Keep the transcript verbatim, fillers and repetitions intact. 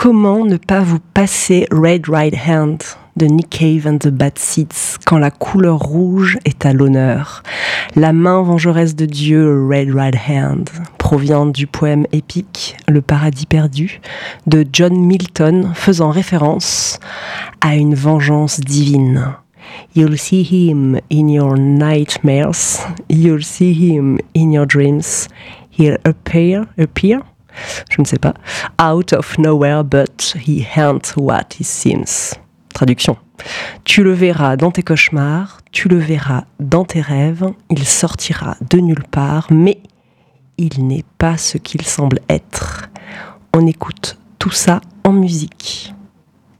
Comment ne pas vous passer Red Right Hand de Nick Cave and the Bad Seeds quand la couleur rouge est à l'honneur? La main vengeresse de Dieu, Red Right Hand, provient du poème épique Le Paradis perdu de John Milton, faisant référence à une vengeance divine. You'll see him in your nightmares, you'll see him in your dreams, he'll appear, appear, je ne sais pas, out of nowhere, but he ain't what he seems. Traduction. Tu le verras dans tes cauchemars, tu le verras dans tes rêves, il sortira de nulle part, mais il n'est pas ce qu'il semble être. On écoute tout ça en musique.